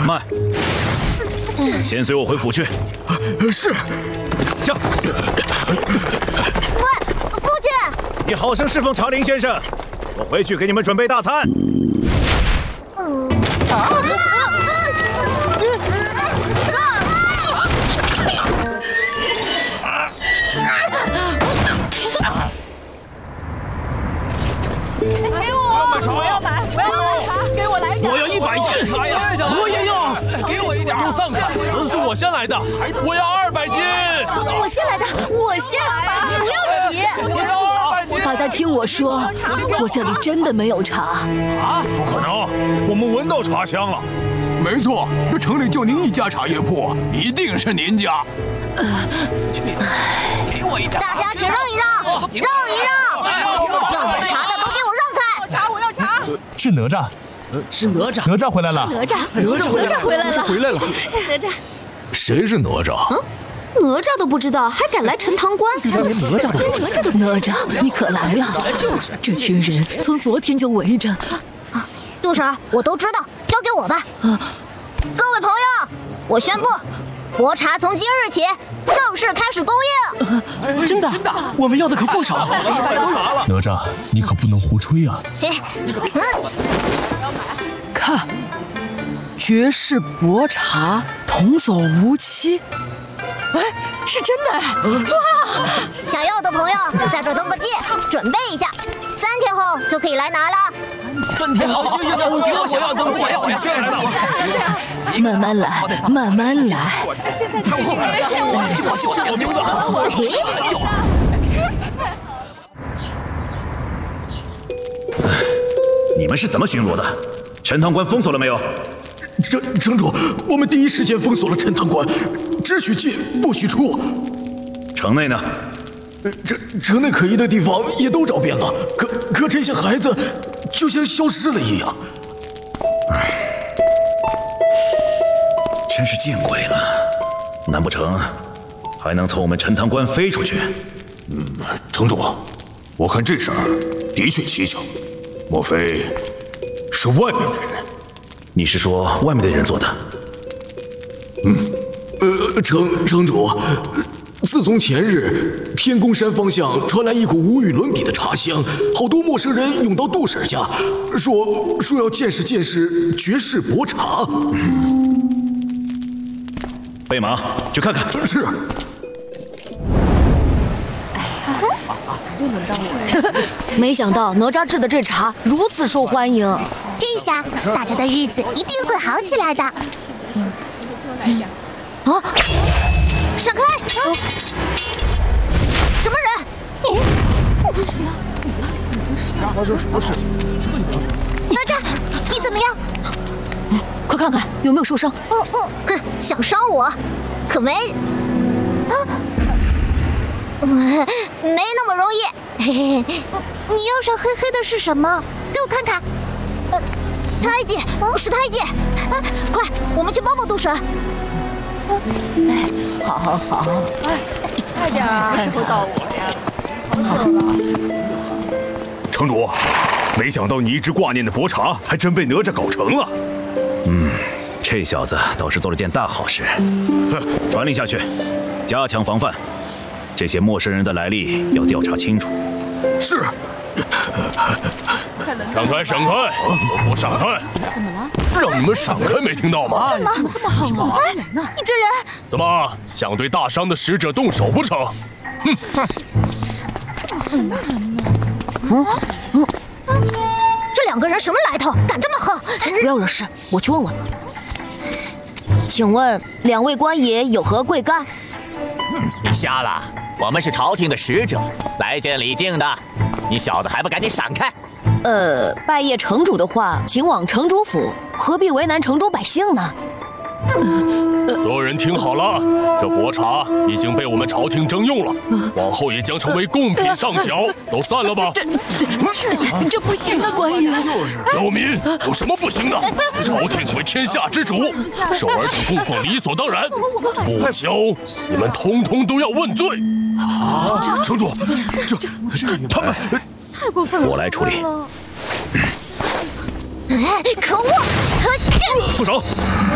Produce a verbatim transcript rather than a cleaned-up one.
慢，先随我回府去。 是。 驾。 喂，父亲！ 你好生侍奉茶陵先生，我回去给你们准备大餐。 嗯。啊！ 给我！我要买，我要买茶，给我来一我要一百斤茶呀！我也要，给我一点。有三个，是我先来的，我要二百斤。 我先来的，我先，你不要急。 我要二百斤。 大家听我说，我这里真的没有茶。 啊？不可能，我们闻到茶香了。 没错，这城里就您一家茶叶铺，一定是您家。给我一点。 大家请让一让，让一让。要买茶的都给我让开。 茶，我要茶。 是哪吒， 是哪吒， 哪吒回来了。 哪吒， 哪吒回来了， 回来了， 回来了。 哪吒， 谁是哪吒？ 嗯，哪吒都不知道，还敢来陈塘关？ 哪吒都哪吒都哪吒，你可来了！这群人从昨天就围着。 啊，杜婶，我都知道，交给我吧。啊，各位朋友，我宣布，薄茶从今日起正式开始供应。 呃、真的，真的，我们要的可不少，大家都查了。 哪吒，你可不能胡吹啊！ 嗯， 看，绝世薄茶，童叟无欺。哎，是真的！哇！ 想要的朋友在这登个记，准备一下，三天后就可以来拿了。 三天后，行行行，给我想要登记，我要这样的。 慢慢来，慢慢来。 现在看我， 救我！救我！救我！救我！救我！ 你们是怎么巡逻的？陈塘关封锁了没有？ 城城主，我们第一时间封锁了陈塘关，只许进，不许出。 城内呢？ 城城内可疑的地方也都找遍了，可可这些孩子就像消失了一样。 唉，真是见鬼了！难不成还能从我们陈塘关飞出去？ 嗯，城主，我看这事儿的确蹊跷，莫非是外面的人？ 你是说外面的人做的？ 嗯，呃，城城主，自从前日天宫山方向传来一股无与伦比的茶香，好多陌生人涌到杜婶家，说说要见识见识绝世薄茶。 嗯，备马去看看。 是。 没想到哪吒制的这茶如此受欢迎， 这下大家的日子一定会好起来的。啊！闪开！啊、什么人？ 发生什么事？ 哪吒，你怎么样？ 快看看有没有受伤。 嗯嗯，哼，想伤我，可没啊。 没那么容易。嘿嘿嘿，你腰上黑黑的是什么？给我看看。呃，太监，是太监。啊，快，我们去帮帮杜婶。 哎，好，好，好。 哎，快点儿，什么时候到我呀？ 城主，没想到你一直挂念的薄茶，还真被哪吒搞成了。 嗯，这小子倒是做了件大好事。哼，传令下去，加强防范。 这些陌生人的来历要调查清楚。 是。 闪开，闪开！给我闪开！ 怎么了？ 让你们闪开，没听到吗？ 怎么这么好呢？哎，你这人怎么想对大商的使者动手不成？哼！ 什么人呢？嗯嗯，这两个人什么来头？敢这么横？ 不要惹事，我去问问。请问两位官爷有何贵干？ 你瞎了！我们是朝廷的使者，来见李靖的。你小子还不赶紧闪开！ 呃，拜谒城主的话，请往城主府，何必为难城中百姓呢？ 所有人听好了，这薄茶已经被我们朝廷征用了，往后也将成为贡品上缴。都散了吧！ 这这这不行啊，官爷！ 刁民，有什么不行的？朝廷为天下之主，受儿子供奉理所当然，不交，你们通通都要问罪。啊！城主，这他们太过分了！ 我来处理。 可恶！ 住手！